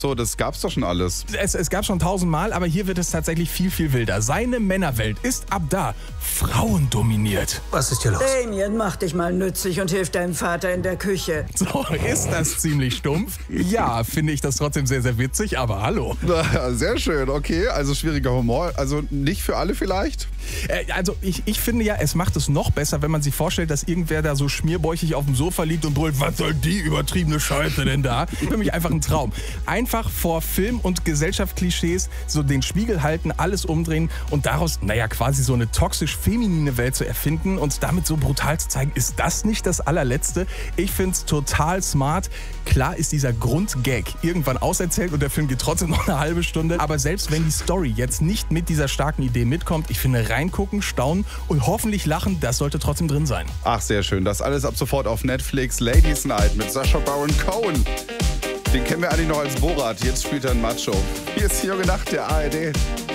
So, das gab's doch schon alles. Es gab schon 1000-mal, aber hier wird es tatsächlich viel, viel wilder. Seine Männerwelt ist ab da frauendominiert. Was ist hier los? Damien, mach dich mal nützlich und hilf deinem Vater in der Küche. So, ist das ziemlich stumpf? Ja, finde ich das trotzdem sehr, sehr witzig, aber hallo. Na, sehr schön, okay. Also schwieriger Humor. Also nicht für alle vielleicht? Also ich finde ja, es macht es noch besser, wenn man sich vorstellt, dass irgendwer da so schmierbäuchig auf dem Sofa liegt und brüllt, was soll die übertriebene Scheiße denn da? Für mich einfach ein Traum. Einfach vor Film- und Gesellschaftsklischees so den Spiegel halten, alles umdrehen und daraus, quasi so eine toxisch-feminine Welt zu erfinden und damit so brutal zu zeigen, ist das nicht das allerletzte? Ich finde es total smart. Klar ist dieser Grundgag irgendwann auserzählt und der Film geht trotzdem noch eine halbe Stunde. Aber selbst wenn die Story jetzt nicht mit dieser starken Idee mitkommt, ich finde reingucken, staunen und hoffentlich lachen, das sollte trotzdem drin sein. Ach, sehr schön. Das alles ab sofort auf Netflix. Ladies Night mit Sacha Baron Cohen. Den kennen wir eigentlich noch als Borat. Jetzt spielt er ein Macho. Hier ist die Junge Nacht der ARD.